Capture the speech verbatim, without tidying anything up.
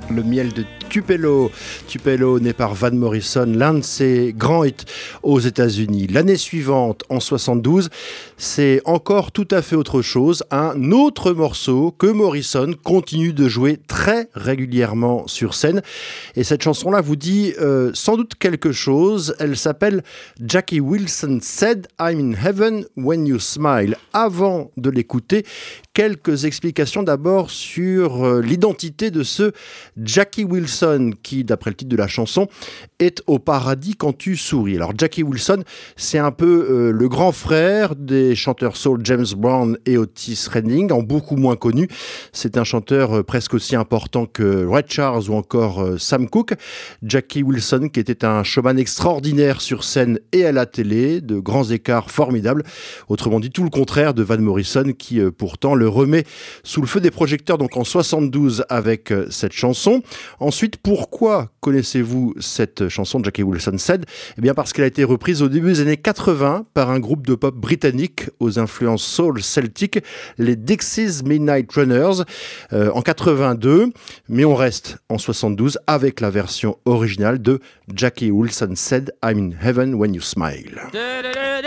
Le miel de Tupelo. Tupelo né par Van Morrison, l'un de ses grands hits aux États-Unis. L'année suivante, en soixante-douze, c'est encore tout à fait autre chose. Un autre morceau que Morrison continue de jouer très régulièrement sur scène. Et cette chanson-là vous dit euh, sans doute quelque chose. Elle s'appelle Jackie Wilson Said I'm in Heaven When You Smile. Avant de l'écouter, quelques explications d'abord sur euh, l'identité de ce Jackie Wilson qui, d'après le titre de la chanson, est au paradis quand tu souris. Alors Jackie Wilson, c'est un peu euh, le grand frère des chanteurs soul James Brown et Otis Redding, en beaucoup moins connu. C'est un chanteur euh, presque aussi important que Ray Charles ou encore euh, Sam Cooke. Jackie Wilson qui était un showman extraordinaire sur scène et à la télé, de grands écarts formidables. Autrement dit, tout le contraire de Van Morrison qui euh, pourtant le remet sous le feu des projecteurs donc en soixante-douze avec euh, cette chanson. Ensuite, pourquoi connaissez-vous cette chanson de Jackie Wilson Said ? Eh bien parce qu'elle a été reprise au début des années quatre-vingts par un groupe de pop britannique aux influences soul celtiques, les Dixie's Midnight Runners, euh, en quatre-vingt-deux. Mais on reste en soixante-douze avec la version originale de Jackie Wilson Said I'm in Heaven When You Smile.